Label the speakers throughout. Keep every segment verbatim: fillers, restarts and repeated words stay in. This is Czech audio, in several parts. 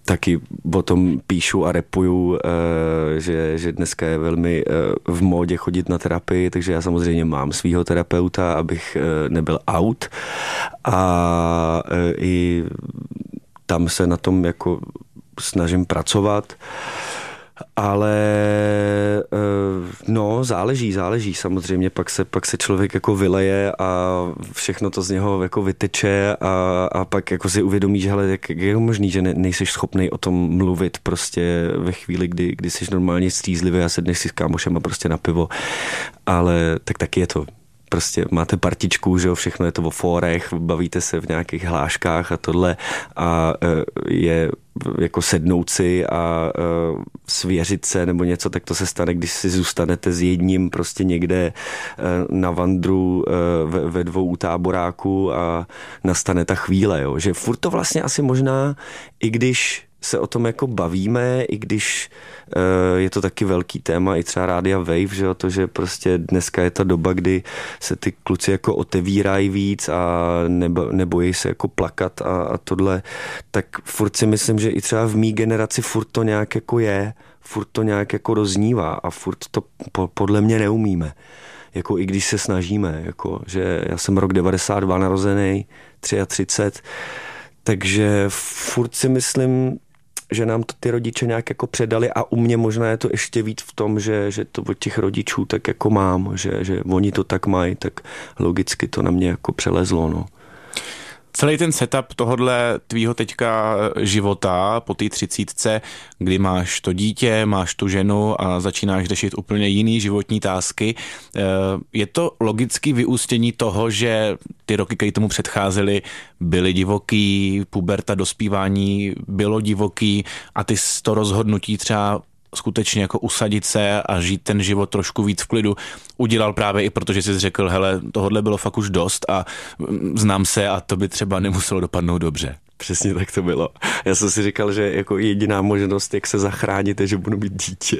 Speaker 1: taky o tom píšu a repuju, že, že dneska je velmi v módě chodit na terapii, takže já samozřejmě mám svýho terapeuta, abych nebyl out, a i tam se na tom jako snažím pracovat. Ale no, záleží, záleží samozřejmě, pak se, pak se člověk jako vyleje a všechno to z něho jako vyteče a, a pak jako si uvědomí, že hele, jak, jak je možný, že ne, nejseš schopnej o tom mluvit prostě ve chvíli, kdy, kdy jsi normálně střízlivý a sedneš si s kámošem a prostě na pivo, ale tak taky je to. Prostě máte partičku, že jo, všechno je to o fórech, bavíte se v nějakých hláškách a tohle a je jako sednout si a svěřit se nebo něco, tak to se stane, když si zůstanete s jedním prostě někde na vandru ve, ve dvou u táboráku a nastane ta chvíle, jo, že furt to vlastně asi možná, i když se o tom jako bavíme, i když uh, je to taky velký téma, i třeba Rádia Wave, že jo, to, že prostě dneska je ta doba, kdy se ty kluci jako otevírají víc a nebo, nebojí se jako plakat a, a tohle, tak furt si myslím, že i třeba v mý generaci furt to nějak jako je, furt to nějak jako roznívá a furt to po, podle mě neumíme. Jako i když se snažíme, jako, že já jsem rok devadesát dva narozený, třicet tři, takže furt si myslím, že nám to ty rodiče nějak jako předali a u mě možná je to ještě víc v tom, že, že to od těch rodičů tak jako mám, že, že oni to tak mají, tak logicky to na mě jako přelezlo, no.
Speaker 2: Celý ten setup tohodle tvýho teďka života po té třicítce, kdy máš to dítě, máš tu ženu a začínáš řešit úplně jiný životní tásky, je to logicky vyústění toho, že ty roky, které tomu předcházely, byly divoký, puberta, dospívání bylo divoký a ty to rozhodnutí třeba skutečně jako usadit se a žít ten život trošku víc v klidu udělal právě i proto, že jsi řekl, hele, tohodle bylo fakt už dost a znám se a to by třeba nemuselo dopadnout dobře.
Speaker 1: Přesně tak to bylo. Já jsem si říkal, že jako jediná možnost, jak se zachránit, je, že budu mít dítě.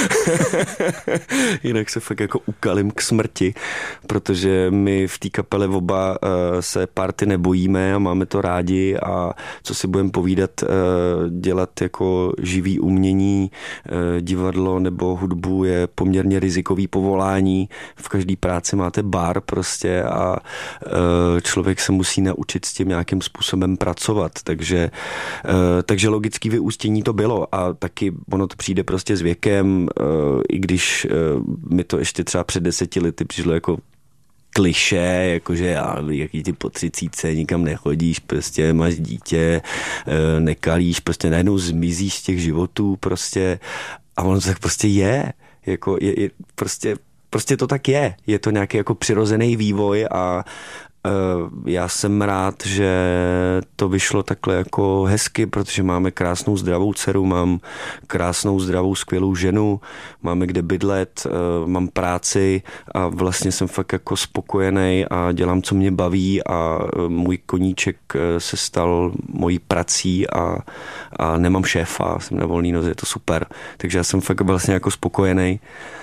Speaker 1: Jinak se fakt jako ukalím k smrti, protože my v té kapele oba uh, se party nebojíme a máme to rádi a co si budeme povídat, uh, dělat jako živý umění, uh, divadlo nebo hudbu je poměrně rizikový povolání. V každé práci máte bar prostě a uh, člověk se musí naučit s tím nějakým způsobem pracovat. Takže, takže logický vyústění to bylo a taky ono to přijde prostě s věkem, i když mi to ještě třeba před deseti lety přišlo jako klišé, jakože já, jaký ty po třicítce, nikam nechodíš, prostě máš dítě, nekalíš, prostě najednou zmizíš z těch životů prostě a ono to tak prostě je, jako je, je prostě, prostě to tak je, je to nějaký jako přirozený vývoj a já jsem rád, že to vyšlo takhle jako hezky, protože máme krásnou zdravou dceru, mám krásnou zdravou skvělou ženu, máme kde bydlet, mám práci a vlastně jsem fakt jako spokojený a dělám, co mě baví a můj koníček se stal mojí prací a, a nemám šéfa, jsem na volný noze, je to super. Takže já jsem fakt vlastně jako spokojený.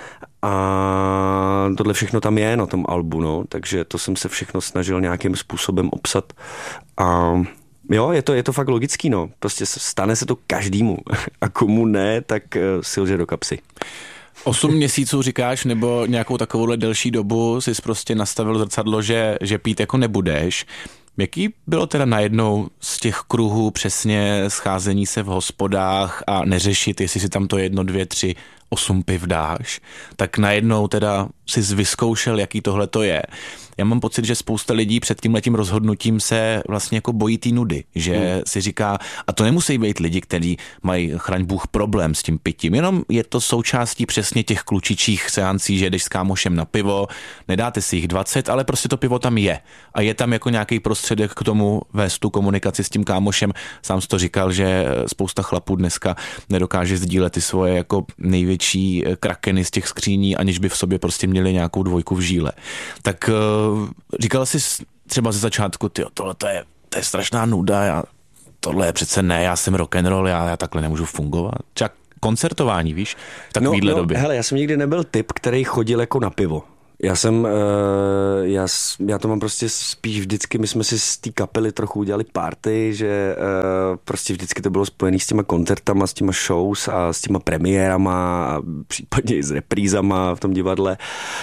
Speaker 1: A tohle všechno tam je na tom albu, no, takže to jsem se všechno snažil nějakým způsobem obsat a jo, je to, je to fakt logický, no, prostě stane se to každému a komu ne, tak si lže do kapsy.
Speaker 2: Osm měsíců říkáš, nebo nějakou takovouhle delší dobu jsi prostě nastavil zrcadlo, že, že pít jako nebudeš. Jaký bylo teda najednou z těch kruhů přesně scházení se v hospodách a neřešit, jestli si tam to jedno, dvě, tři, osm piv dáš, tak najednou teda jsi vyzkoušel, jaký tohle to je. Já mám pocit, že spousta lidí před tímhletím rozhodnutím se vlastně jako bojí té nudy, že hmm. si říká, a to nemusí být lidi, kteří mají, chraň Bůh, problém s tím pitím, jenom je to součástí přesně těch klučičích seancí, že jdeš s kámošem na pivo, nedáte si jich dvacet, ale prostě to pivo tam je. A je tam jako nějaký prostředek k tomu vést tu komunikaci s tím kámošem. Sám jsi to říkal, že spousta chlapů dneska nedokáže sdílet ty svoje jako největší krakeny z těch skříní, aniž by v sobě prostě měli nějakou dvojku v žíle. Tak říkal jsi třeba ze začátku, tyjo, tohle to je, to je strašná nuda, já, tohle je přece ne, já jsem rock'n'roll, já, já takhle nemůžu fungovat. Čak koncertování, víš, v takovýhle
Speaker 1: no, no,
Speaker 2: době.
Speaker 1: Hele, já jsem nikdy nebyl typ, který chodil jako na pivo. Já jsem, já, já to mám prostě spíš vždycky, my jsme si z té kapely trochu udělali party, že prostě vždycky to bylo spojené s těma koncertama, s těma shows a s těma premiérama a případně i s reprízama v tom divadle.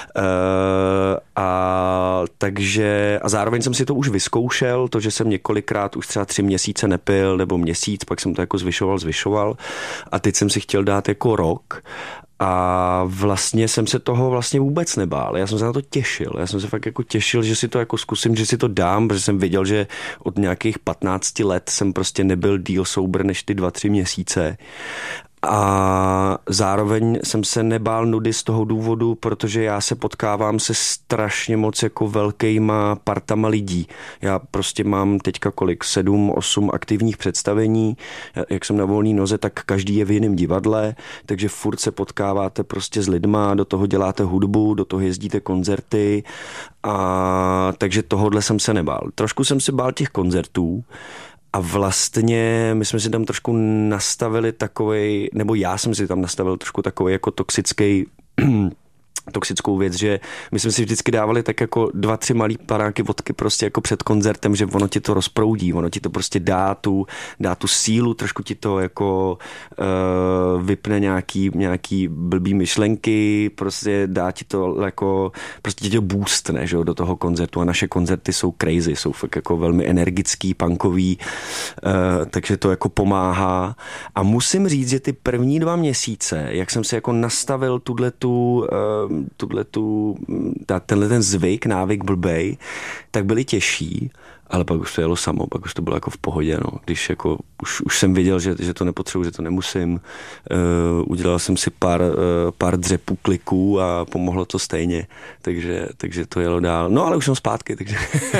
Speaker 1: A takže, a zároveň jsem si to už vyzkoušel, to, že jsem několikrát už třeba tři měsíce nepil, nebo měsíc, pak jsem to jako zvyšoval, zvyšoval a teď jsem si chtěl dát jako rok. A vlastně jsem se toho vlastně vůbec nebál. Já jsem se na to těšil. Já jsem se fakt jako těšil, že si to jako zkusím, že si to dám, protože jsem věděl, že od nějakých patnácti let jsem prostě nebyl díl sober než ty dva, tři měsíce. A zároveň jsem se nebál nudy z toho důvodu, protože já se potkávám se strašně moc jako velkýma partama lidí. Já prostě mám teďka kolik, sedm, osm aktivních představení, jak jsem na volný noze, tak každý je v jiném divadle, takže furt se potkáváte prostě s lidma, do toho děláte hudbu, do toho jezdíte koncerty a takže tohodle jsem se nebál. Trošku jsem se bál těch koncertů, a vlastně my jsme si tam trošku nastavili takovej, nebo já jsem si tam nastavil trošku takový jako toxický toxickou věc, že my jsme si vždycky dávali tak jako dva, tři malý panáky vodky prostě jako před koncertem, že ono ti to rozproudí, ono ti to prostě dá tu, dá tu sílu, trošku ti to jako uh, vypne nějaký, nějaký blbý myšlenky, prostě dá ti to jako, prostě ti to boostne, že jo, do toho koncertu a naše koncerty jsou crazy, jsou fakt jako velmi energický, punkový, uh, takže to jako pomáhá a musím říct, že ty první dva měsíce, jak jsem si jako nastavil tuhletu uh, tuhletu, tenhle ten zvyk, návyk blbej, tak byly těžší, ale pak už to jelo samo, pak už to bylo jako v pohodě, no. Když jako už, už jsem věděl, že, že to nepotřebuji, že to nemusím, uh, udělal jsem si pár, uh, pár dřepů, kliků a pomohlo to stejně, takže, takže to jelo dál. No ale už jsem zpátky, takže...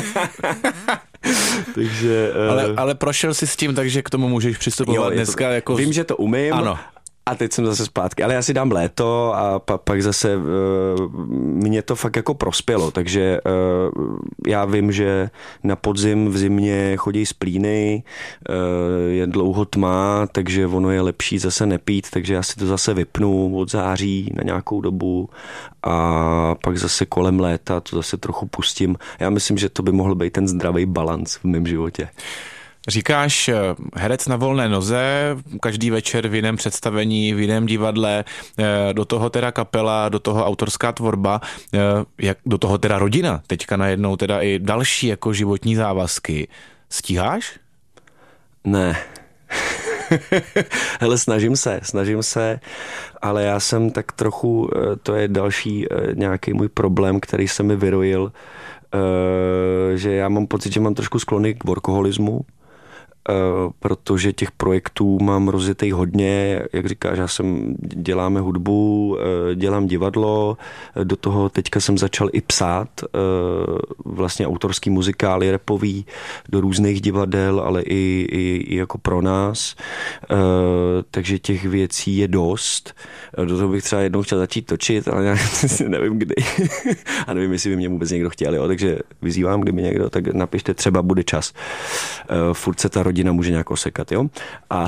Speaker 1: takže uh...
Speaker 2: ale, ale prošel jsi s tím, takže k tomu můžeš přistupovat jo, dneska
Speaker 1: to,
Speaker 2: jako...
Speaker 1: Vím, že to umím.
Speaker 2: Ano.
Speaker 1: A teď jsem zase zpátky, ale já si dám léto a pa, pak zase uh, mě to fakt jako prospělo, takže uh, já vím, že na podzim v zimě chodí splíny, uh, je dlouho tma, takže ono je lepší zase nepít, takže já si to zase vypnu od září na nějakou dobu a pak zase kolem léta to zase trochu pustím. Já myslím, že to by mohl být ten zdravý balanc v mém životě.
Speaker 2: Říkáš herec na volné noze, každý večer v jiném představení, v jiném divadle, do toho teda kapela, do toho autorská tvorba, jak do toho teda rodina, teďka najednou teda i další jako životní závazky. Stíháš?
Speaker 1: Ne. Hele, snažím se, snažím se, ale já jsem tak trochu, to je další nějaký můj problém, který se mi vyrojil, že já mám pocit, že mám trošku sklony k workoholismu, protože těch projektů mám rozjetej hodně, jak říkáš, já jsem, děláme hudbu, dělám divadlo, do toho teďka jsem začal i psát vlastně autorský muzikály rapový do různých divadel, ale i, i, i jako pro nás, takže těch věcí je dost. Do toho bych třeba jednou chtěl začít točit, ale já nevím kdy a nevím, jestli by mě vůbec někdo chtěl, jo? Takže vyzývám, kdyby někdo, tak napište, třeba bude čas. Furt se ta rodina může nějak osekat, jo? A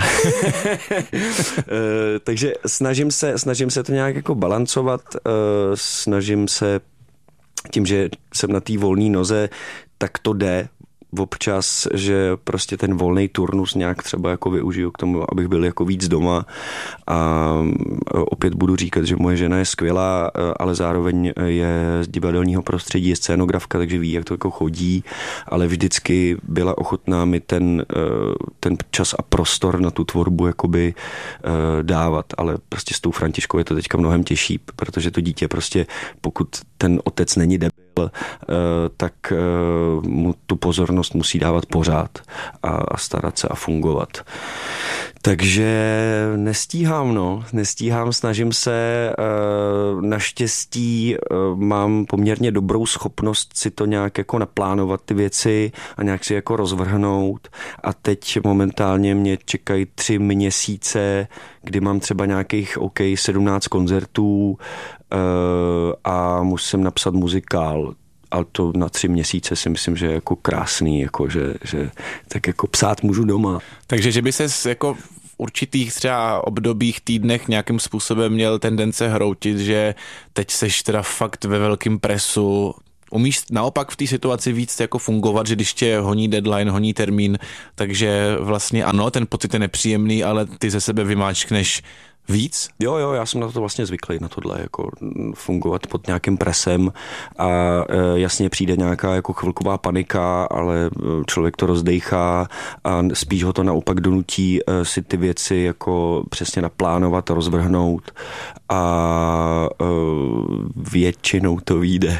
Speaker 1: takže snažím se, snažím se to nějak jako balancovat, snažím se tím, že jsem na té volné noze, tak to jde občas, že prostě ten volný turnus nějak třeba jako využiju k tomu, abych byl jako víc doma a opět budu říkat, že moje žena je skvělá, ale zároveň je z divadelního prostředí, je scénografka, takže ví, jak to jako chodí, ale vždycky byla ochotná mi ten, ten čas a prostor na tu tvorbu jakoby dávat, ale prostě s tou Františkou je to teďka mnohem těžší, protože to dítě prostě, pokud ten otec není debil, tak mu tu pozornost musí dávat pořád a starat se a fungovat. Takže nestíhám, no, nestíhám, snažím se, naštěstí mám poměrně dobrou schopnost si to nějak jako naplánovat ty věci a nějak si jako rozvrhnout a teď momentálně mě čekají tři měsíce, kdy mám třeba nějakých OK sedmnáct koncertů a musím napsat muzikál. Ale to na tři měsíce si myslím, že je jako krásný, jako že, že tak jako psát můžu doma.
Speaker 2: Takže, že by ses jako určitých třeba obdobích, týdnech nějakým způsobem měl tendence hroutit, že teď seš teda fakt ve velkém presu. Umíš naopak v té situaci víc jako fungovat, že když tě honí deadline, honí termín, takže vlastně ano, ten pocit je nepříjemný, ale ty ze sebe vymáčkneš víc?
Speaker 1: Jo, jo, já jsem na to vlastně zvyklý, na tohle, jako fungovat pod nějakým presem a e, jasně přijde nějaká jako chvilková panika, ale člověk to rozdejchá a spíš ho to naopak donutí e, si ty věci jako přesně naplánovat a rozvrhnout a e, většinou to vyjde.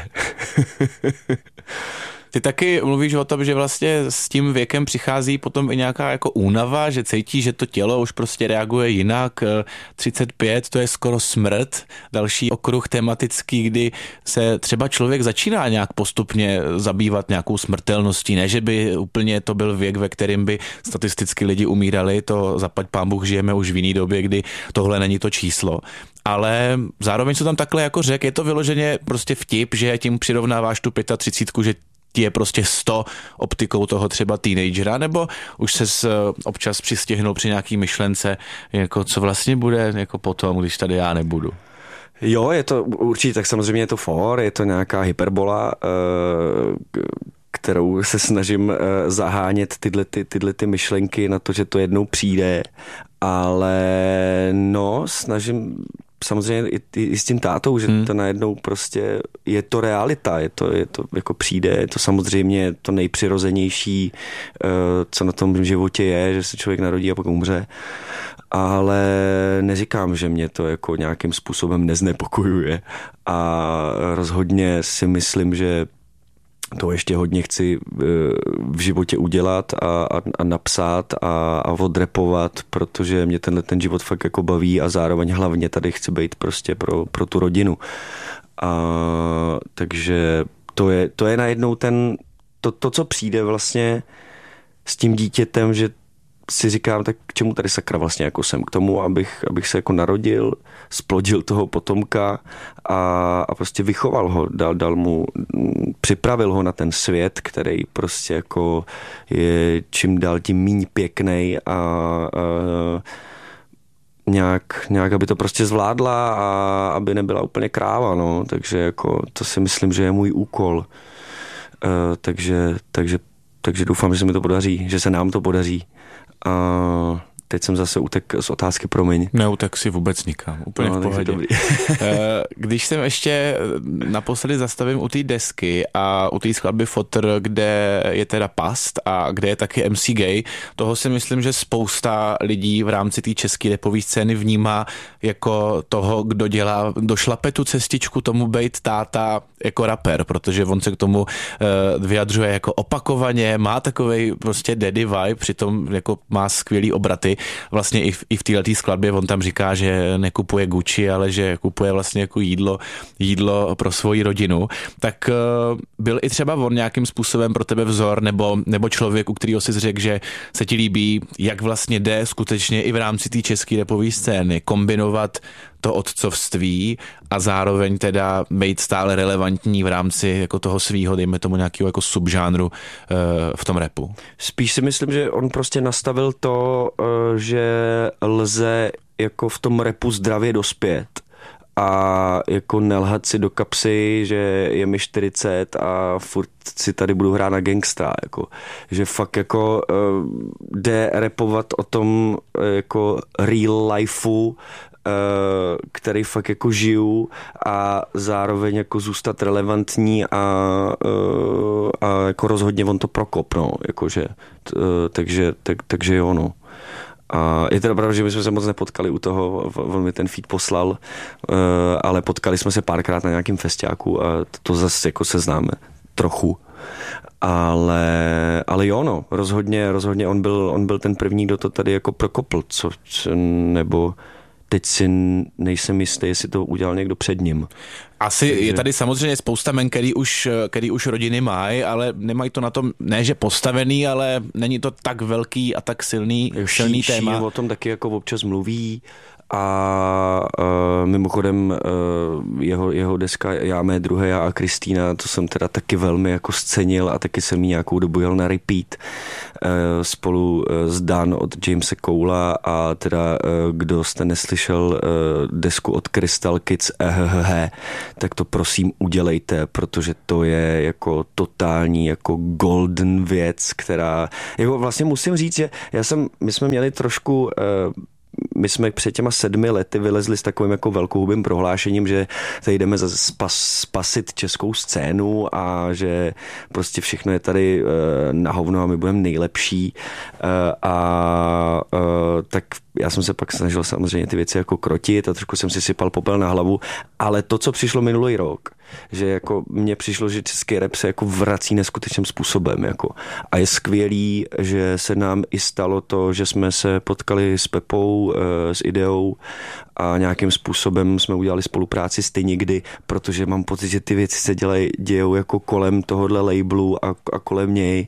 Speaker 2: Ty taky mluvíš o tom, že vlastně s tím věkem přichází potom i nějaká jako únava, že cítí, že to tělo už prostě reaguje jinak. třicet pět to je skoro smrt. Další okruh tematický, kdy se třeba člověk začíná nějak postupně zabývat nějakou smrtelností. Ne, že by úplně to byl věk, ve kterém by statisticky lidi umírali, to zaplať pán Bůh, žijeme už v jiný době, kdy tohle není to číslo. Ale zároveň, co tam takhle jako řek, je to vyloženě prostě vtip, že tím přirovnáváš tu třicítku pět, že ti je prostě sto optikou toho třeba teenagera, nebo už ses občas přistihnul při nějaký myšlence, jako co vlastně bude jako potom, když tady já nebudu?
Speaker 1: Jo, je to určitě, tak samozřejmě je to for, je to nějaká hyperbola, kterou se snažím zahánět tyhle, ty, tyhle ty myšlenky na to, že to jednou přijde, ale no, snažím samozřejmě i, i s tím tátou, že hmm. to najednou prostě je to realita, je to, je to jako přijde, je to samozřejmě to nejpřirozenější, co na tom životě je, že se člověk narodí a pak umře, ale neříkám, že mě to jako nějakým způsobem neznepokojuje a rozhodně si myslím, že to ještě hodně chci v životě udělat a, a, a napsat a, a odrepovat, protože mě tenhle ten život fakt jako baví a zároveň hlavně tady chci být prostě pro, pro tu rodinu. A, takže to je, to je najednou ten, to, to, co přijde vlastně s tím dítětem, že si říkám, tak k čemu tady sakra vlastně jako jsem? K tomu, abych, abych se jako narodil, splodil toho potomka a, a prostě vychoval ho, dal, dal mu, připravil ho na ten svět, který prostě jako je čím dál tím míň pěknej a, a nějak, nějak, aby to prostě zvládla a aby nebyla úplně kráva, no. Takže jako to si myslím, že je můj úkol. Uh, takže, takže, takže doufám, že se mi to podaří, že se nám to podaří. A teď jsem zase utek z otázky, promiň.
Speaker 2: Neutek si vůbec nikam, úplně no, v pohodě. Když jsem ještě naposledy zastavím u té desky a u té skladby Fotr, kde je teda Past a kde je taky em cé Gay, toho si myslím, že spousta lidí v rámci té české rapové scény vnímá jako toho, kdo dělá, došlape tu cestičku tomu bejt táta jako rapper, protože on se k tomu vyjadřuje jako opakovaně, má takovej prostě daddy vibe, přitom jako má skvělý obraty. Vlastně i v, i v této skladbě on tam říká, že nekupuje Gucci, ale že kupuje vlastně jako jídlo, jídlo pro svoji rodinu. Tak uh, byl i třeba on nějakým způsobem pro tebe vzor, nebo, nebo člověk, u kterého jsi řekl, že se ti líbí, jak vlastně jde skutečně i v rámci té české rapové scény kombinovat to otcovství a zároveň teda být stále relevantní v rámci jako toho svýho, dejme tomu nějakého jako subžánru uh, v tom rapu.
Speaker 1: Spíš si myslím, že on prostě nastavil to, uh, že lze jako v tom rapu zdravě dospět a jako nelhat si do kapsy, že je mi čtyřicet a furt si tady budu hrát na gangsta, jako, že fakt jako uh, jde rapovat o tom uh, jako real lifeu, který fakt jako žiju a zároveň jako zůstat relevantní a, a jako rozhodně on to prokop, no, jakože, takže, tak, takže jo, no. A je teda pravda, že my jsme se moc nepotkali u toho, on mi ten feed poslal, ale potkali jsme se párkrát na nějakým festiáku a to zase jako se známe trochu. Ale, ale jo, no, rozhodně, rozhodně on byl, on byl ten první, kdo to tady jako prokopl, co, nebo teď si nejsem jistý, jestli to udělal někdo před ním.
Speaker 2: Asi je tady samozřejmě spousta men, který už, který už rodiny mají, ale nemají to na tom, ne že postavený, ale není to tak velký a tak silný,
Speaker 1: jo,
Speaker 2: silný
Speaker 1: ší,
Speaker 2: téma.
Speaker 1: Ší o tom taky jako občas mluví A uh, mimochodem uh, jeho, jeho deska Já, mé druhé já a Kristýna, to jsem teda taky velmi jako scenil a taky jsem ji nějakou dobu jel na repeat uh, spolu uh, s Dan od Jamese Coula a teda uh, kdo jste neslyšel uh, desku od Crystal Kids ehhe, tak to prosím udělejte, protože to je jako totální jako golden věc, která, jako vlastně musím říct, že já jsem, my jsme měli trošku uh, my jsme před těma sedmi lety vylezli s takovým jako velkohubým prohlášením, že tady jdeme za spas, spasit českou scénu a že prostě všechno je tady uh, na hovno a my budeme nejlepší. Uh, a uh, tak já jsem se pak snažil samozřejmě ty věci jako krotit a trošku jsem si sypal popel na hlavu, ale to, co přišlo minulý rok, že jako mně přišlo, že český rap se jako vrací neskutečným způsobem jako. A je skvělý, že se nám i stalo to, že jsme se potkali s Pepou, s Ideou a nějakým způsobem jsme udělali spolupráci stejně nikdy, protože mám pocit, že ty věci se dělají, dějou jako kolem tohohle labelu a, a kolem něj.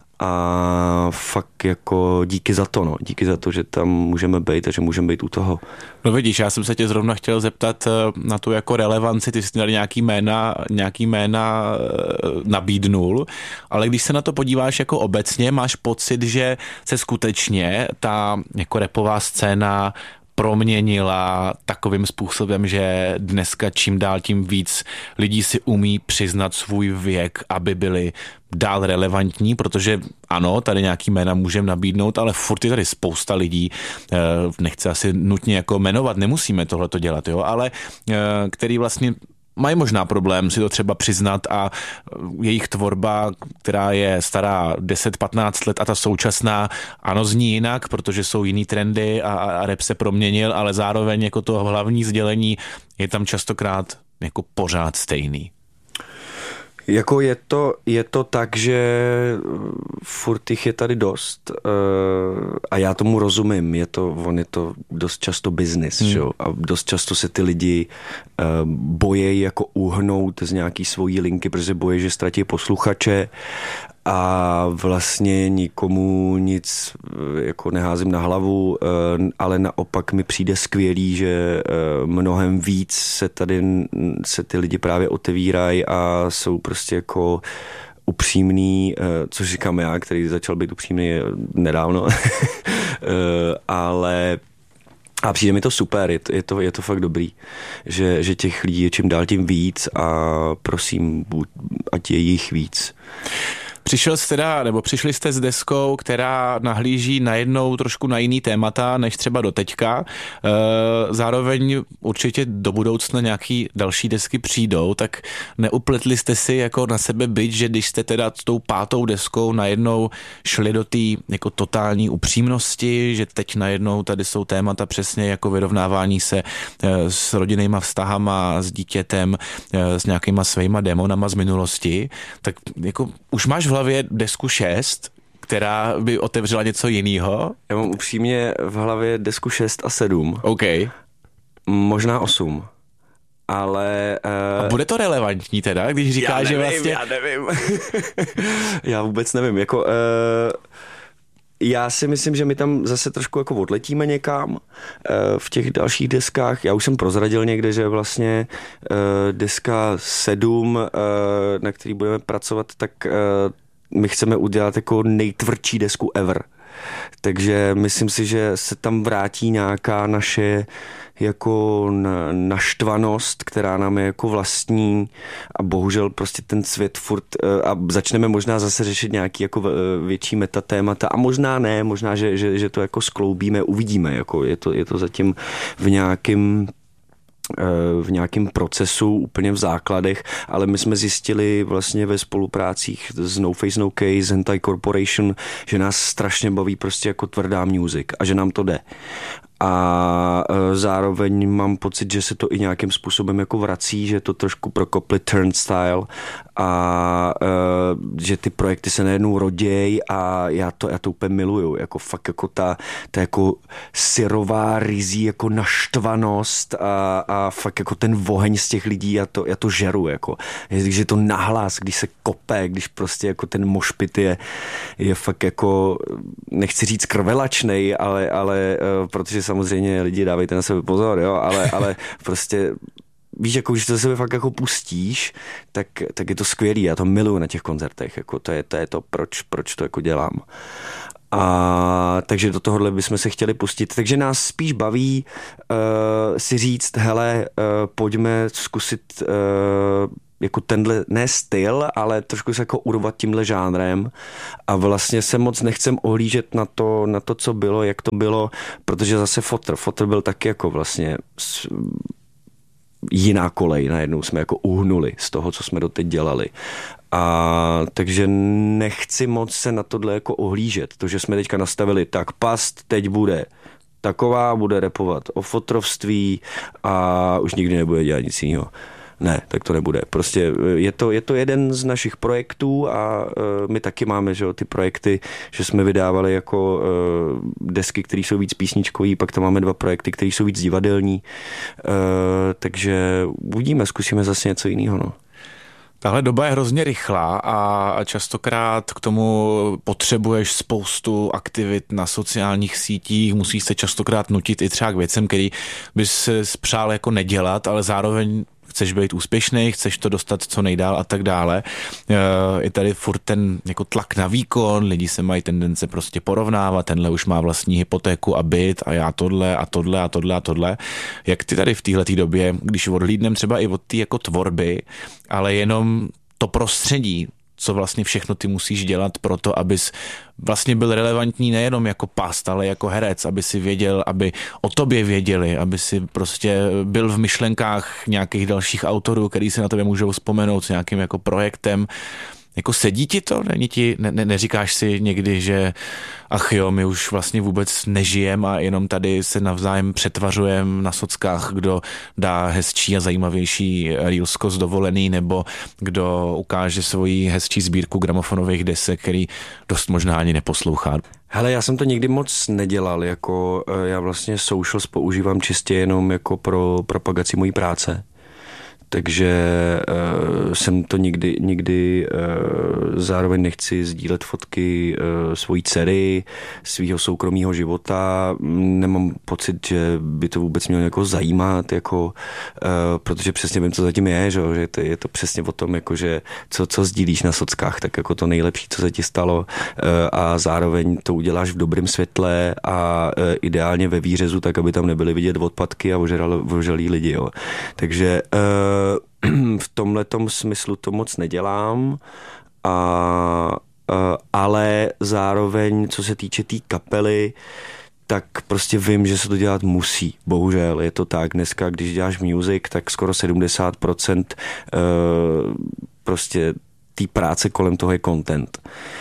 Speaker 1: A fakt jako díky za to, no. Díky za to, že tam můžeme být a že můžeme být u toho.
Speaker 2: No vidíš, já jsem se tě zrovna chtěl zeptat na tu jako relevanci, ty jsi tady nějaký jména, nějaký jména nabídnul, ale když se na to podíváš jako obecně, máš pocit, že se skutečně ta jako rapová scéna proměnila takovým způsobem, že dneska čím dál tím víc lidí si umí přiznat svůj věk, aby byli dál relevantní, protože ano, tady nějaký jména můžeme nabídnout, ale furt je tady spousta lidí, nechci asi nutně jako jmenovat, nemusíme tohleto dělat, jo, ale který vlastně mají možná problém si to třeba přiznat a jejich tvorba, která je stará deset patnáct let a ta současná, ano, zní jinak, protože jsou jiný trendy a, a rap se proměnil, ale zároveň jako to hlavní sdělení je tam častokrát jako pořád stejný.
Speaker 1: Jako je to, je to tak, že furt jich je tady dost a já tomu rozumím, je to, on je to dost často business, hmm. jo? A dost často se ty lidi bojejí jako uhnout z nějaký svojí linky, protože bojí, že ztratí posluchače a vlastně nikomu nic jako neházím na hlavu, ale naopak mi přijde skvělý, že mnohem víc se tady se ty lidi právě otevírají a jsou prostě jako upřímný, což říkám já, který začal být upřímný nedávno, ale a přijde mi to super, je to, je to, je to fakt dobrý, že, že těch lidí je čím dál tím víc a prosím, buď, ať je jich víc.
Speaker 2: Přišel jste teda, nebo přišli jste s deskou, která nahlíží najednou trošku na jiný témata, než třeba doteďka. Zároveň určitě do budoucna nějaký další desky přijdou, tak neupletli jste si jako na sebe bič, že když jste teda s tou pátou deskou najednou šli do té jako totální upřímnosti, že teď najednou tady jsou témata přesně jako vyrovnávání se s rodinnýma vztahama, s dítětem, s nějakýma svýma démonama z minulosti, tak jako už máš v hlavě desku šest, která by otevřela něco jiného?
Speaker 1: Já mám upřímně v hlavě desku šest a sedm.
Speaker 2: OK.
Speaker 1: Možná osm. Ale...
Speaker 2: Uh... A bude to relevantní teda, když říkáš, že vlastně...
Speaker 1: Já nevím, já vůbec nevím. Jako... Uh... Já si myslím, že my tam zase trošku jako odletíme někam v těch dalších deskách. Já už jsem prozradil někde, že vlastně deska sedm, na který budeme pracovat, tak my chceme udělat jako nejtvrdší desku ever. Takže myslím si, že se tam vrátí nějaká naše jako naštvanost, která nám je jako vlastní a bohužel prostě ten svět furt a začneme možná zase řešit nějaký jako větší metatémata a možná ne, možná, že, že, že to jako skloubíme, uvidíme, jako je to, je to zatím v nějakým v nějakém procesu, úplně v základech, ale my jsme zjistili vlastně ve spoluprácích s No Face No Case, Hentai Corporation, že nás strašně baví prostě jako tvrdá music a že nám to jde. A zároveň mám pocit, že se to i nějakým způsobem jako vrací, že to trošku prokopli turnstyle a že ty projekty se najednou rodějí a já to, já to úplně miluju, jako fakt jako ta, ta jako syrová rizí jako naštvanost a, a fakt jako ten oheň z těch lidí, já to, já to žeru, jako, když je to nahlas, když se kope, když prostě jako ten mošpit je, je fakt jako, nechci říct krvelačnej, ale, ale protože samozřejmě lidi dávejte na sebe pozor, jo, ale, ale prostě víš, jako, když to ze sebe fakt jako pustíš, tak, tak je to skvělý, já to miluju na těch koncertech, jako to je to, je to proč, proč to jako dělám. A takže do tohohle bychom se chtěli pustit. Takže nás spíš baví uh, si říct, hele, uh, pojďme zkusit uh, jako tenhle, ne styl, ale trošku se jako urvat tímhle žánrem a vlastně se moc nechcem ohlížet na to, na to, co bylo, jak to bylo, protože zase Fotr, Fotr byl taky jako vlastně jiná kolej, najednou jsme jako uhnuli z toho, co jsme doteď dělali. A takže nechci moc se na tohle jako ohlížet. To, že jsme teďka nastavili, tak Past teď bude taková, bude rapovat o fotrovství a už nikdy nebude dělat nic jiného. Ne, tak to nebude. Prostě je to, je to jeden z našich projektů a uh, my taky máme, že jo, ty projekty, že jsme vydávali jako uh, desky, které jsou víc písničkový, pak tam máme dva projekty, které jsou víc divadelní. Uh, takže uvidíme, zkusíme zase něco jiného, no.
Speaker 2: Tahle doba je hrozně rychlá a častokrát k tomu potřebuješ spoustu aktivit na sociálních sítích, musíš se častokrát nutit i třeba k věcem, který bys přál jako nedělat, ale zároveň chceš být úspěšný, chceš to dostat co nejdál a tak dále. Je tady furt ten jako tlak na výkon, lidi se mají tendence prostě porovnávat, tenhle už má vlastní hypotéku a byt a já tohle a tohle a tohle a tohle. Jak ty tady v téhletý době, když odhlídnem třeba i od té jako tvorby, ale jenom to prostředí, co vlastně všechno ty musíš dělat pro to, abys vlastně byl relevantní nejenom jako Past, ale jako herec, aby si věděl, aby o tobě věděli, aby si prostě byl v myšlenkách nějakých dalších autorů, který si na tebe můžou vzpomenout s nějakým jako projektem. Jako sedí ti to? Není ti, ne, ne, neříkáš si někdy, že ach jo, my už vlastně vůbec nežijem a jenom tady se navzájem přetvařujeme na sockách, kdo dá hezčí a zajímavější reelsko z dovolený, nebo kdo ukáže svoji hezčí sbírku gramofonových desek, který dost možná ani neposlouchá.
Speaker 1: Hele, já jsem to nikdy moc nedělal, jako já vlastně socials používám čistě jenom jako pro propagaci mojí práce. Takže uh, jsem to nikdy, nikdy uh, zároveň nechci sdílet fotky uh, svojí dcery, svýho soukromého života. Nemám pocit, že by to vůbec mělo jako zajímat, jako, uh, protože přesně vím, co zatím je, že, že to, je to přesně o tom, jako, že co, co sdílíš na sockách, tak jako to nejlepší, co se ti stalo uh, a zároveň to uděláš v dobrém světle a uh, ideálně ve výřezu, tak aby tam nebyly vidět odpadky a ožralí lidi. Jo. Takže uh, v tomhletom smyslu to moc nedělám, a, a, ale zároveň, co se týče té tý kapely, tak prostě vím, že se to dělat musí. Bohužel je to tak. Dneska, když děláš music, tak skoro sedmdesát procent uh, prostě té práce kolem toho je content.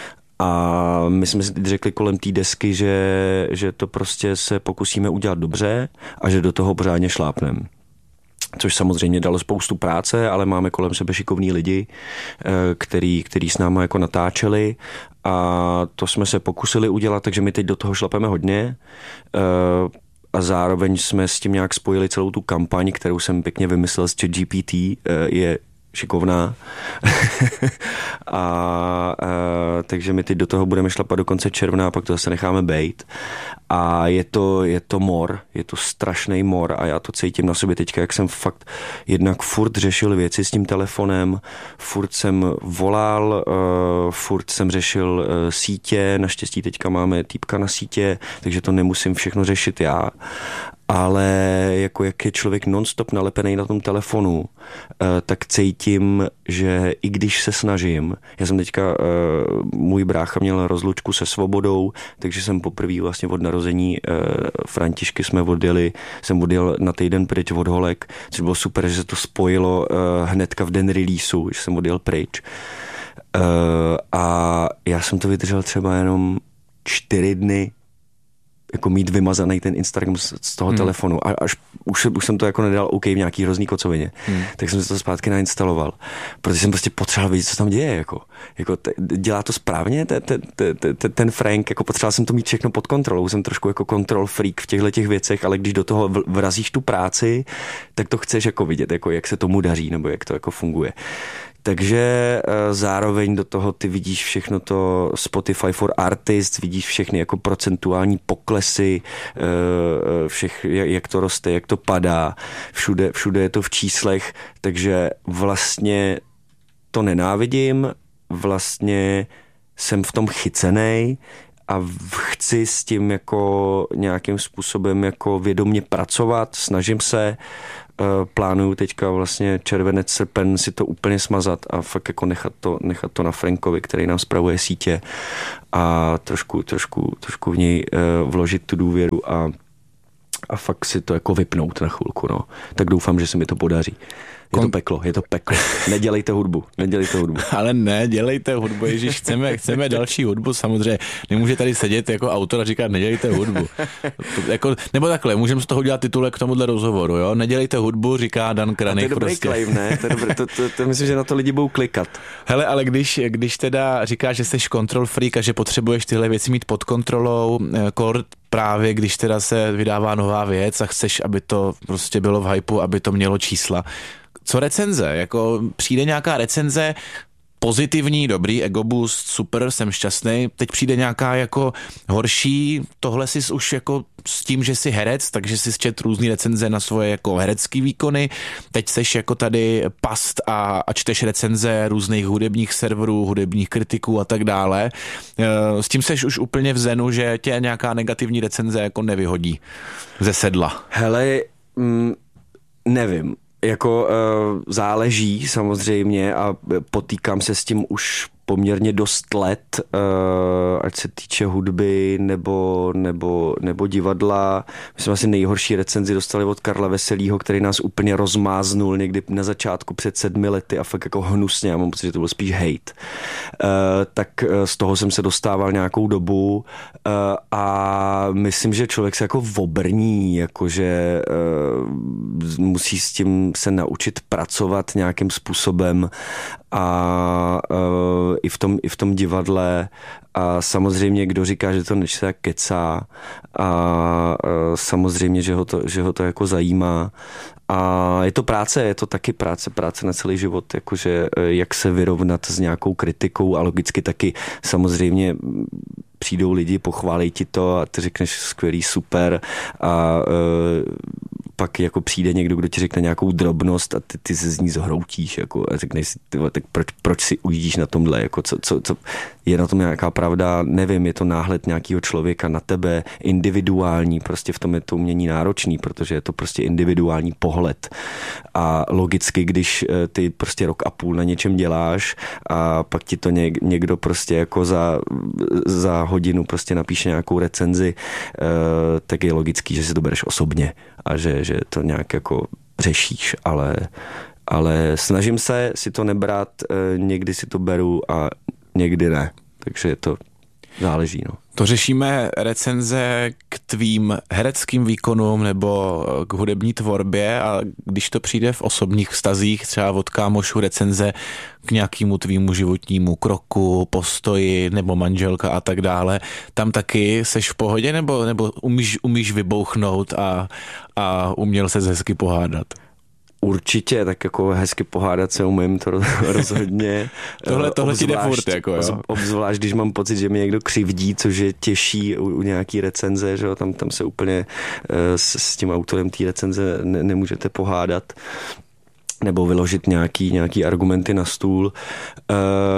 Speaker 1: A my jsme si teď řekli kolem té desky, že, že to prostě se pokusíme udělat dobře a že do toho pořádně šlápneme. Což samozřejmě dalo spoustu práce, ale máme kolem sebe šikovní lidi, který, který s náma jako natáčeli a to jsme se pokusili udělat, takže my teď do toho šlapeme hodně a zároveň jsme s tím nějak spojili celou tu kampaň, kterou jsem pěkně vymyslel s ChatGPT, je šikovná. a, a takže my teď do toho budeme šlapat do konce června a pak to zase necháme bejt. A je to, je to mor, je to strašný mor a já to cítím na sobě teďka, jak jsem fakt jednak furt řešil věci s tím telefonem, furt jsem volal, uh, furt jsem řešil uh, sítě, naštěstí teďka máme týpka na sítě, takže to nemusím všechno řešit já. Ale jako jak je člověk non-stop nalepený na tom telefonu, tak cítím, že i když se snažím, já jsem teďka, můj brácha měl rozlučku se Svobodou, takže jsem poprvé vlastně od narození Františky jsme odjeli, jsem odjel na týden pryč od holek, což bylo super, že se to spojilo hnedka v den releaseu, že jsem odjel pryč. A já jsem to vydržel třeba jenom čtyři dny, jako mít vymazaný ten Instagram z, z toho hmm. telefonu. A až už, už jsem to jako nedal OK v nějaký hrozný kocovině. Hmm. Tak jsem si to zpátky nainstaloval. Protože jsem prostě potřeboval vidět, co tam děje. Jako, jako te, dělá to správně te, te, te, te, ten Frank. Jako potřeboval jsem to mít všechno pod kontrolou. Jsem trošku jako control freak v těchto těch věcech, ale když do toho vrazíš tu práci, tak to chceš jako vidět, jako jak se tomu daří, nebo jak to jako funguje. Takže zároveň do toho ty vidíš všechno to Spotify for Artists, vidíš všechny jako procentuální poklesy, všech, jak to roste, jak to padá, všude, všude je to v číslech, takže vlastně to nenávidím, vlastně jsem v tom chycenej a chci s tím jako nějakým způsobem jako vědomě pracovat, snažím se, plánuju teďka vlastně červenec, srpen si to úplně smazat a fakt jako nechat to, nechat to na Frankovi, který nám spravuje sítě a trošku, trošku, trošku v něj vložit tu důvěru a, a fakt si to jako vypnout na chvilku, no. Tak doufám, že se mi to podaří. Je to peklo, je to peklo. Nedělejte hudbu, nedělejte hudbu.
Speaker 2: Ale ne, dělejte hudbu, ježiš, chceme, chceme další hudbu, samozřejmě. Nemůže tady sedět jako autor a říkat, nedělejte hudbu. To, jako, nebo takhle, můžeme z toho dělat titulek k tomuhle rozhovoru, jo? Nedělejte hudbu, říká Dan Kranich.
Speaker 1: A to je dobrý
Speaker 2: prostě.
Speaker 1: claim, ne? To, je dobrý, to, to, to, to myslím, že na to lidi budou klikat.
Speaker 2: Hele, ale když, když teda říkáš, že jsi control freak a že potřebuješ tyhle věci mít pod kontrolou, kort právě když teda se vydává nová věc a chceš, aby to prostě bylo v hypeu, aby to mělo čísla. Co recenze? Jako přijde nějaká recenze pozitivní, dobrý, ego boost, super, jsem šťastný. Teď přijde nějaká jako horší, tohle jsi už jako s tím, že jsi herec, takže jsi čet různý recenze na svoje jako herecký výkony. Teď seš jako tady past a, a čteš recenze různých hudebních serverů, hudebních kritiků a tak dále. S tím seš už úplně v zenu, že tě nějaká negativní recenze jako nevyhodí ze sedla.
Speaker 1: Hele, mm, nevím. Jako uh, záleží samozřejmě a potýkám se s tím už poměrně dost let, uh, ať se týče hudby nebo, nebo, nebo divadla. My jsme asi nejhorší recenzi dostali od Karla Veselýho, který nás úplně rozmáznul někdy na začátku před sedmi lety a fakt jako hnusně, já mám pocit, že to byl spíš hate. Uh, tak z toho jsem se dostával nějakou dobu uh, a myslím, že člověk se jako obrní, jakože uh, musí s tím se naučit pracovat nějakým způsobem a uh, i v tom, i v tom divadle a samozřejmě kdo říká, že to nečte, tak kecá a uh, samozřejmě, že ho, to, že ho to jako zajímá a je to práce, je to taky práce, práce na celý život, jakože jak se vyrovnat s nějakou kritikou a logicky taky samozřejmě přijdou lidi, pochválí ti to a ty řekneš skvělý, super a uh, pak jako přijde někdo, kdo ti řekne nějakou drobnost a ty, ty se z ní zhroutíš jako a řekneš si, tyvo, tak proč, proč si ujíždíš na tomhle, jako co, co, co, je na tom nějaká pravda, nevím, je to náhled nějakého člověka na tebe, individuální, prostě v tom je to umění náročný, protože je to prostě individuální pohled a logicky, když ty prostě rok a půl na něčem děláš a pak ti to někdo prostě jako za, za hodinu prostě napíše nějakou recenzi, tak je logický, že si to bereš osobně a že, že to nějak jako řešíš, ale, ale snažím se si to nebrat, někdy si to beru a někdy ne, takže je to záleží, no.
Speaker 2: To řešíme recenze k tvým hereckým výkonům nebo k hudební tvorbě a když to přijde v osobních vztazích, třeba od kámošů recenze k nějakému tvýmu životnímu kroku, postoji nebo manželka a tak dále, tam taky seš v pohodě nebo, nebo umíš, umíš vybouchnout a, a uměl ses hezky pohádat?
Speaker 1: Určitě, tak jako hezky pohádat se umím, to rozhodně.
Speaker 2: tohle tohle ti jde furt, jako jo.
Speaker 1: Obzvlášť, když mám pocit, že mi někdo křivdí, což je těžší u, u nějaký recenze, že jo, tam, tam se úplně uh, s, s tím autorem té recenze ne, nemůžete pohádat nebo vyložit nějaký, nějaký argumenty na stůl. E,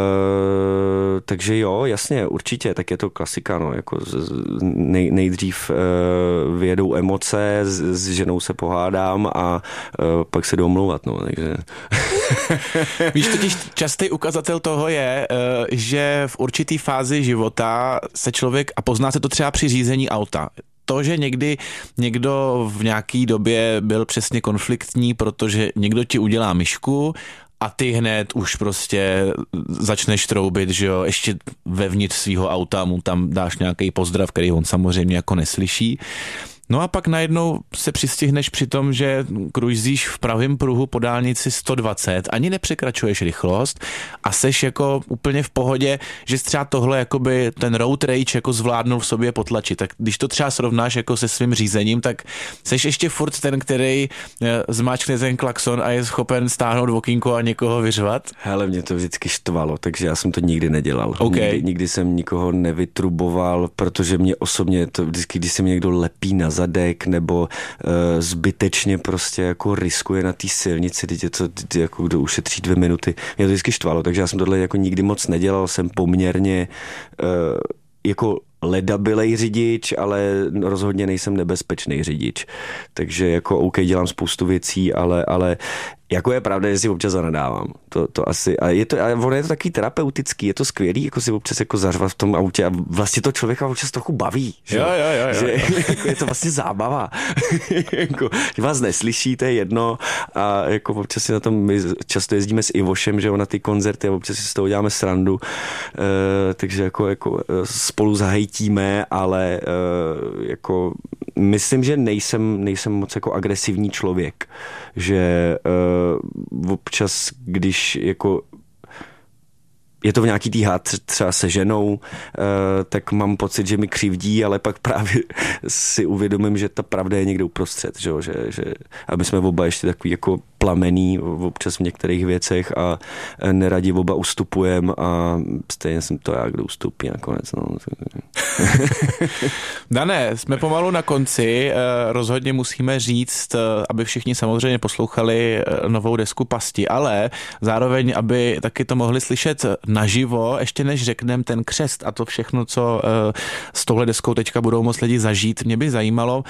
Speaker 1: takže jo, jasně, určitě, tak je to klasika, no, jako z, nej, nejdřív e, vyjedou emoce, s, s ženou se pohádám a e, pak se domlouvat, no, takže...
Speaker 2: Víš, totiž častý ukazatel toho je, že v určitý fázi života se člověk, a pozná se to třeba při řízení auta, to, že někdy někdo v nějaký době byl přesně konfliktní, protože někdo ti udělá myšku a ty hned už prostě začneš troubit, že jo, ještě vevnitř svýho auta mu tam dáš nějaký pozdrav, který on samozřejmě jako neslyší. No a pak najednou se přistihneš při tom, že kružíš v pravém pruhu po dálnici sto dvacet, ani nepřekračuješ rychlost a seš jako úplně v pohodě, že jsi třeba tohle jakoby ten road rage jako zvládnul v sobě potlačit. Tak když to třeba srovnáš jako se svým řízením, tak seš ještě furt ten, který zmáčkne ten klakson a je schopen stáhnout okýnko a někoho vyřvat?
Speaker 1: Hele, mě to vždycky štvalo, takže já jsem to nikdy nedělal.
Speaker 2: Okay.
Speaker 1: Nikdy, nikdy jsem nikoho nevytruboval, protože mě osobně to vždycky, když se mě někdo lepí na zadek nebo uh, zbytečně prostě jako riskuje na té silnici, teď je to teď jako kdo ušetří dvě minuty. Mě to vždycky štvalo, takže já jsem tohle jako nikdy moc nedělal, jsem poměrně uh, jako ledabilej řidič, ale rozhodně nejsem nebezpečný řidič. Takže jako OK, dělám spoustu věcí, ale, ale jako je pravda, že si občas zanadávám. To, to asi, a je to, a ono je to takový terapeutický, je to skvělý, jako si občas jako zařvat v tom autě a vlastně to člověka občas trochu baví. Že,
Speaker 2: jo, jo, jo,
Speaker 1: že
Speaker 2: jo.
Speaker 1: jako je to vlastně zábava. Jako, že vás neslyší, to je jedno a jako občas si na tom, my často jezdíme s Ivošem, že jo, na ty koncerty a občas si z toho děláme srandu, uh, takže jako, jako spolu zahejtíme, ale uh, jako myslím, že nejsem, nejsem moc jako agresivní člověk, že uh, občas, když jako je to v nějaký tý hádce třeba se ženou, uh, tak mám pocit, že mi křivdí, ale pak právě si uvědomím, že ta pravda je někde uprostřed, že, že, že a my jsme oba ještě takový jako plamený občas v některých věcech a neradi oba ustupujeme a stejně jsem to já, kdo ustupí nakonec. No.
Speaker 2: Dané, jsme pomalu na konci, rozhodně musíme říct, aby všichni samozřejmě poslouchali novou desku Pasti, ale zároveň, aby taky to mohli slyšet naživo, ještě než řekneme ten křest a to všechno, co s touhle deskou teďka budou moct lidi zažít. Mě by zajímalo,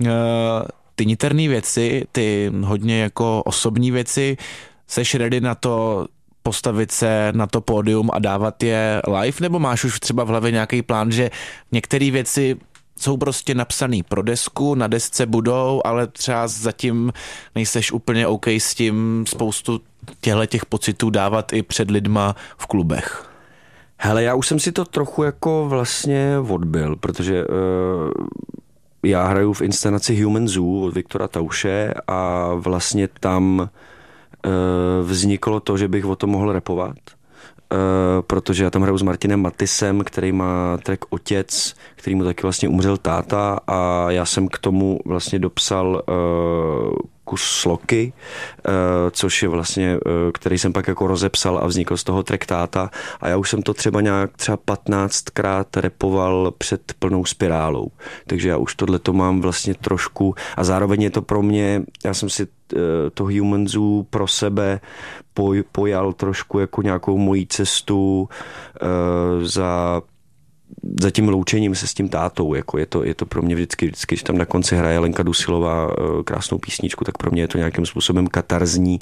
Speaker 2: ty niterné věci, ty hodně jako osobní věci, seš ready na to postavit se na to pódium a dávat je live, nebo máš už třeba v hlavě nějaký plán, že některé věci jsou prostě napsaný pro desku, na desce budou, ale třeba zatím nejseš úplně OK s tím spoustu těchto těch pocitů dávat i před lidma v klubech?
Speaker 1: Hele, já už jsem si to trochu jako vlastně odbil, protože uh, já hraju v inscenaci Human Zoo od Viktora Tauše a vlastně tam uh, vzniklo to, že bych o tom mohl rapovat. Uh, protože já tam hraju s Martinem Matisem, který má track Otec, který mu taky vlastně umřel táta a já jsem k tomu vlastně dopsal uh, kus sloky, uh, což je vlastně, uh, který jsem pak jako rozepsal a vznikl z toho track táta a já už jsem to třeba nějak třeba patnáctkrát rapoval před plnou spirálou, takže já už tohleto mám vlastně trošku a zároveň je to pro mě, já jsem si uh, to Human Zoo pro sebe poj, pojal trošku jako nějakou mojí cestu uh, za za tím loučením se s tím tátou, jako je to, je to pro mě vždycky, vždycky, když tam na konci hraje Lenka Dusilová krásnou písničku, tak pro mě je to nějakým způsobem katarzní,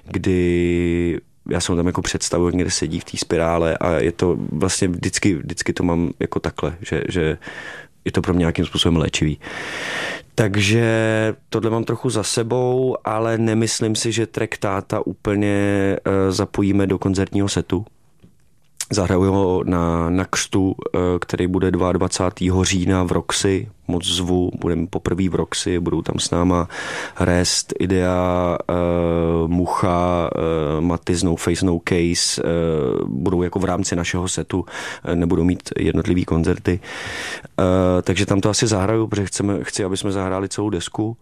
Speaker 1: kdy já jsem tam jako představuji, někde sedí v té spirále a je to vlastně vždycky, vždycky to mám jako takhle, že, že je to pro mě nějakým způsobem léčivý. Takže tohle mám trochu za sebou, ale nemyslím si, že track táta úplně zapojíme do koncertního setu. Zahraju ho na, na křtu, který bude dvacátého druhého října v Roxy. Moc zvu, budeme poprvé v Roxy, budou tam s náma Rest, Idea, uh, Mucha, uh, Matis, No Face, No Case, uh, budou jako v rámci našeho setu, uh, nebudou mít jednotlivý koncerty. Uh, takže tam to asi zahraju, protože chceme, chci, aby jsme zahráli celou desku.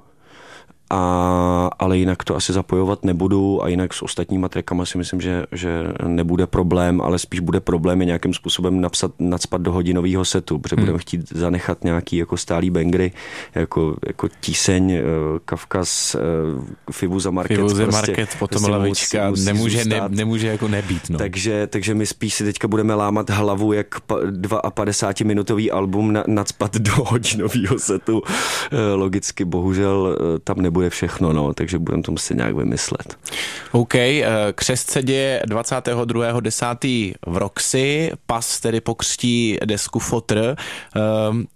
Speaker 1: A, ale jinak to asi zapojovat nebudu a jinak s ostatníma trackama si myslím, že, že nebude problém, ale spíš bude problém je nějakým způsobem napsat, nadspat do hodinového setu, protože hmm. budeme chtít zanechat nějaký jako stálý bangry, jako, jako Tíseň, Kavkaz, Fivuza Market.
Speaker 2: Fivuza
Speaker 1: prostě,
Speaker 2: Market, potom prostě lavička, musí, musí nemůže, ne, nemůže jako nebýt. No.
Speaker 1: Takže, takže my spíš si teďka budeme lámat hlavu, jak padesátiminutový album na, nadspat do hodinového setu. Logicky, bohužel tam nebude bude všechno, no, takže budeme to muset nějak vymyslet.
Speaker 2: OK, křest se děje dvacátého druhého desátého v Roxy, Pas tedy pokřtí desku Fotr.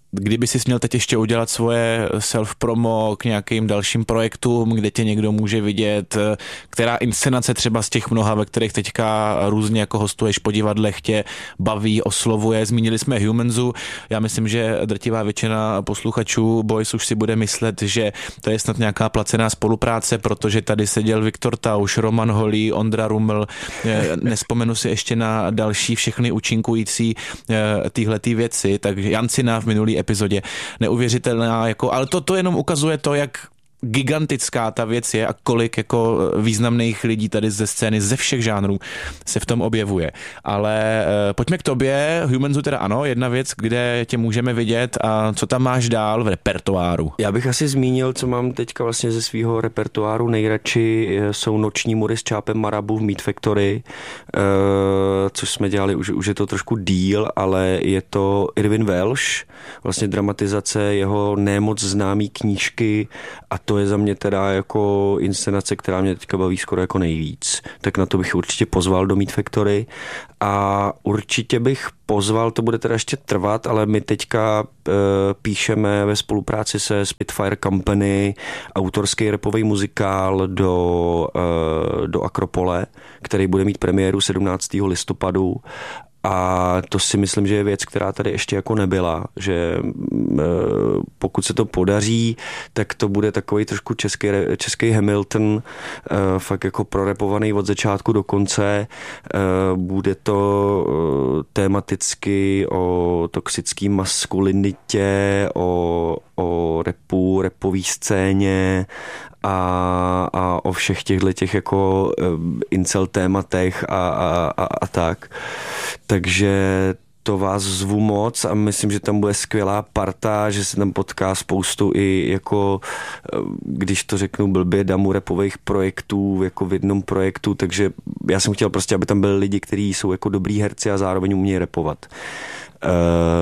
Speaker 2: kdyby si měl teď ještě udělat svoje self-promo k nějakým dalším projektům, kde tě někdo může vidět, která inscenace třeba z těch mnoha, ve kterých teďka různě jako hostuješ po divadlech, tě baví, oslovuje. Zmínili jsme Humanzu. Já myslím, že drtivá většina posluchačů Boys už si bude myslet, že to je snad nějaká placená spolupráce, protože tady seděl Viktor Tauš, Roman Holý, Ondra Ruml. Nespomenu si ještě na další všechny účinkující týhletý věci, takže Jancina v minulý epizodě. Neuvěřitelná, jako, ale to, to jenom ukazuje to, jak gigantická ta věc je a kolik jako významných lidí tady ze scény, ze všech žánrů se v tom objevuje. Ale e, pojďme k tobě. Humanzu teda ano, jedna věc, kde tě můžeme vidět a co tam máš dál v repertoáru?
Speaker 1: Já bych asi zmínil, co mám teďka vlastně ze svého repertoáru nejradši, jsou Noční mury s Čápem Marabu v Meat Factory, e, což jsme dělali, už, už je to trošku díl, ale je to Irvin Welsh, vlastně dramatizace jeho nemoc známý knížky a to je za mě teda jako inscenace, která mě teďka baví skoro jako nejvíc. Tak na to bych určitě pozval do Meat Factory a určitě bych pozval, to bude teda ještě trvat, ale my teďka e, píšeme ve spolupráci se Spitfire Company autorský rapový muzikál do, e, do Akropole, který bude mít premiéru sedmnáctého listopadu. A to si myslím, že je věc, která tady ještě jako nebyla, že pokud se to podaří, tak to bude takový trošku český, český Hamilton, fakt jako prorepovaný od začátku do konce. Bude to tematicky o toxický maskulinitě, o, o repu, repový scéně a, a o všech těchto těch jako incel tématech a, a, a, a tak. Takže to vás zvu moc a myslím, že tam bude skvělá parta, že se tam potká spoustu i jako, když to řeknu blbě, damu rapových projektů jako v jednom projektu, takže já jsem chtěl prostě, aby tam byli lidi, kteří jsou jako dobrý herci a zároveň umějí rapovat. Uh,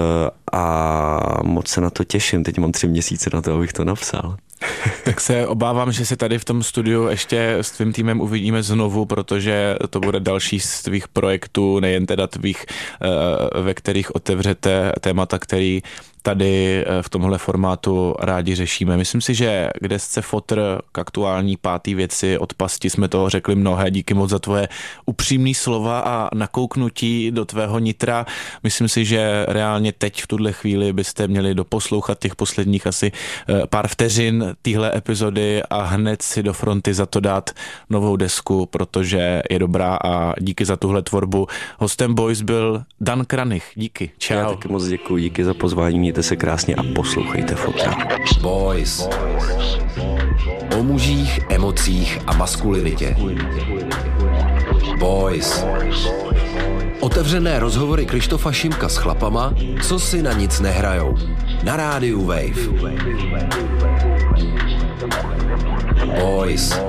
Speaker 1: a moc se na to těším, teď mám tři měsíce na to, abych to napsal.
Speaker 2: Tak se obávám, že se tady v tom studiu ještě s tvým týmem uvidíme znovu, protože to bude další z tvých projektů, nejen teda tvých, ve kterých otevřete témata, který tady v tomhle formátu rádi řešíme. Myslím si, že kde se fotr k aktuální pátý věci od pasti jsme toho řekli mnohé. Díky moc za tvoje upřímný slova a nakouknutí do tvého nitra. Myslím si, že reálně teď v tuhle chvíli byste měli doposlouchat těch posledních asi pár vteřin téhle epizody a hned si do fronty za to dát novou desku, protože je dobrá a díky za tuhle tvorbu. Hostem Boys byl Dan Kranich. Díky. Čau.
Speaker 1: Já taky moc děkuji. Díky za pozvání. Mějte se krásně a poslouchejte fotra.
Speaker 3: Boys. O mužích, emocích a maskulinitě. Boys. Otevřené rozhovory Krištofa Šimka s chlapama, co si na nic nehrajou. Na rádiu Wave. Boys.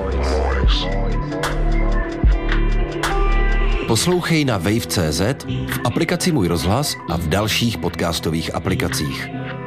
Speaker 3: Poslouchej na wave tečka cé zet, v aplikaci Můj rozhlas a v dalších podcastových aplikacích.